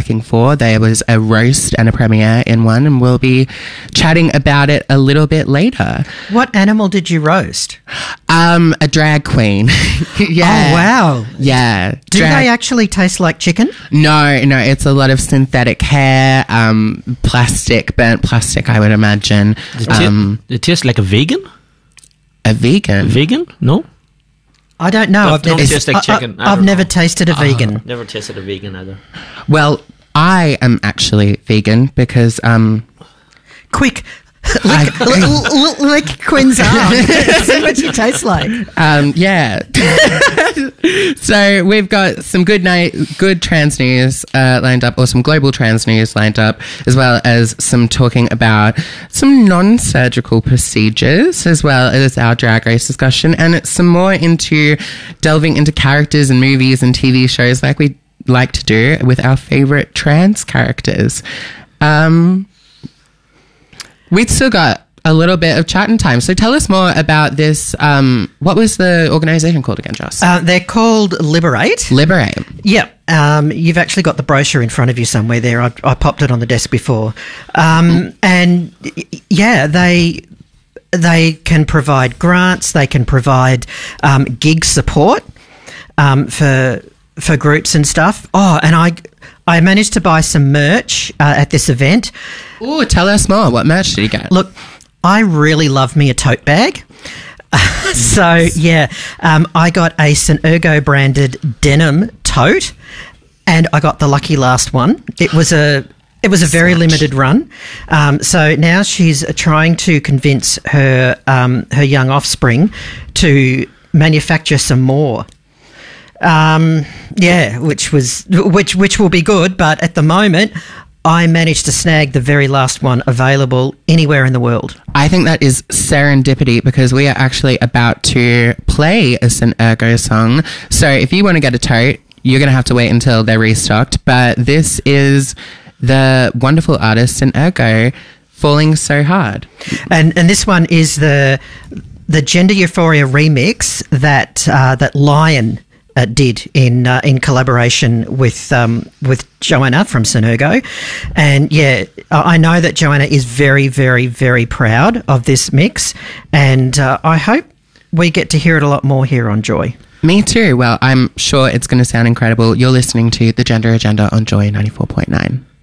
working for. There was a roast and a premiere in one, and we'll be chatting about it a little bit later. What animal did you roast? A drag queen. Yeah. Oh, wow. Yeah. Do they actually taste like chicken? No, it's a lot of synthetic hair, burnt plastic, I would imagine. It tastes like a vegan? A vegan? Vegan? No? I don't know. I've never tasted like chicken. I've never tasted a vegan. Never tasted a vegan either. Well, I am actually vegan because... Quick, lick Quinn's arm. See what she tastes like. Yeah. So we've got some good trans news lined up, or some global trans news lined up, as well as some talking about some non-surgical procedures, as well as our Drag Race discussion, and some more into delving into characters and movies and TV shows like we like to do with our favourite trans characters. We've still got a little bit of chatting time. So tell us more about this. What was the organisation called again, Joss? They're called Liberate. Liberate. Yeah. You've actually got the brochure in front of you somewhere there. I popped it on the desk before. And yeah, they can provide grants. They can provide gig support for groups and stuff. Oh, and I managed to buy some merch at this event. Oh, tell us more. What merch did you get? Look, I really love me a tote bag. So, yeah, I got a St. Ergo branded denim tote, and I got the lucky last one. It was a very limited run. So now she's trying to convince her young offspring to manufacture some more. Which will be good, but at the moment I managed to snag the very last one available anywhere in the world. I think that is serendipity, because we are actually about to play a St. Ergo song. So if you want to get a tote, you're going to have to wait until they're restocked. But this is the wonderful artist St. Ergo, Falling So Hard. And this one is the Gender Euphoria remix that Lion did in collaboration with Joanna from St. Ergo. And yeah, I know that Joanna is very, very, very proud of this mix, and I hope we get to hear it a lot more here on Joy. Me too. Well, I'm sure it's going to sound incredible. You're listening to The Gender Agenda on Joy 94.9.